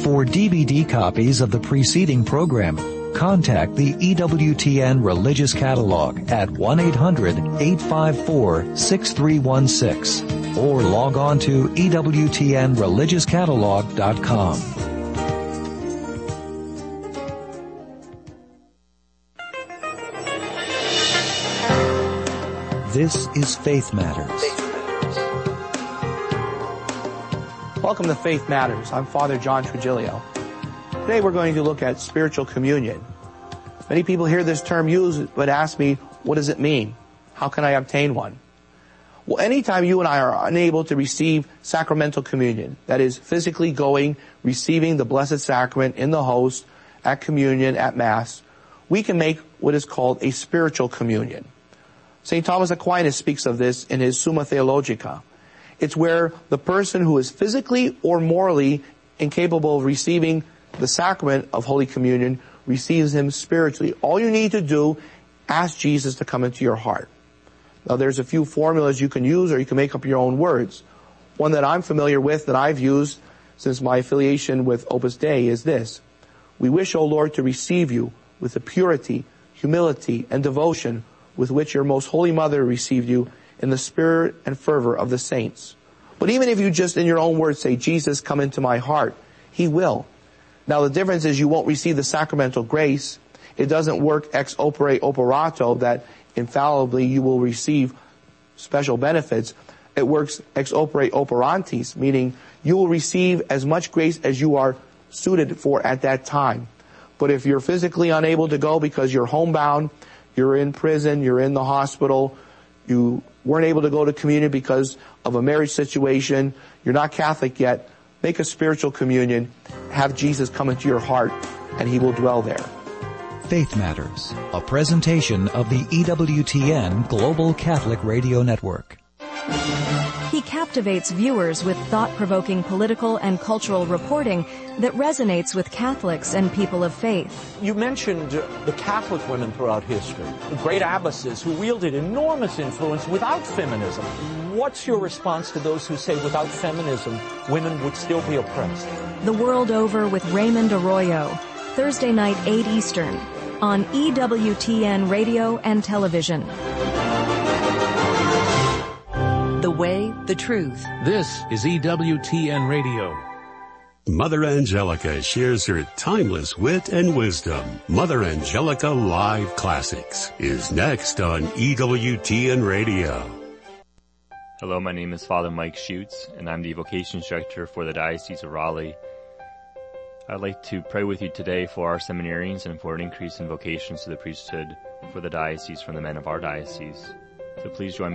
For DVD copies of the preceding program, contact the EWTN Religious Catalog at 1-800-854-6316 or log on to EWTNReligiousCatalog.com. This is Faith Matters. Welcome to Faith Matters. I'm Father John Trujillo. Today we're going to look at spiritual communion. Many people hear this term used but ask me, what does it mean? How can I obtain one? Well, anytime you and I are unable to receive sacramental communion, that is physically going, receiving the Blessed Sacrament in the host, at communion, at Mass, we can make what is called a spiritual communion. St. Thomas Aquinas speaks of this in his Summa Theologica. It's where the person who is physically or morally incapable of receiving the sacrament of Holy Communion receives him spiritually. All you need to do, ask Jesus to come into your heart. Now there's a few formulas you can use, or you can make up your own words. One that I'm familiar with, that I've used since my affiliation with Opus Dei, is this: we wish, O Lord, to receive you with the purity, humility, and devotion with which your most holy mother received you in the spirit and fervor of the saints. But even if you just in your own words say, Jesus, come into my heart, he will. Now the difference is you won't receive the sacramental grace. It doesn't work ex opere operato, that infallibly you will receive special benefits. It works ex opere operantis, meaning you will receive as much grace as you are suited for at that time. But if you're physically unable to go because you're homebound, you're in prison, you're in the hospital, you weren't able to go to communion because of a marriage situation, you're not Catholic yet, make a spiritual communion, have Jesus come into your heart, and he will dwell there. Faith Matters, a presentation of the EWTN Global Catholic Radio Network. He captivates viewers with thought-provoking political and cultural reporting that resonates with Catholics and people of faith. You mentioned the Catholic women throughout history, the great abbesses who wielded enormous influence without feminism. What's your response to those who say without feminism, women would still be oppressed? The World Over with Raymond Arroyo, Thursday night, 8 Eastern, on EWTN Radio and Television. The way, the truth. This is EWTN Radio. Mother Angelica shares her timeless wit and wisdom. Mother Angelica Live Classics is next on EWTN Radio. Hello, my name is Father Mike Schutz, and I'm the Vocation Instructor for the Diocese of Raleigh. I'd like to pray with you today for our seminarians and for an increase in vocations to the priesthood for the diocese from the men of our diocese. So please join me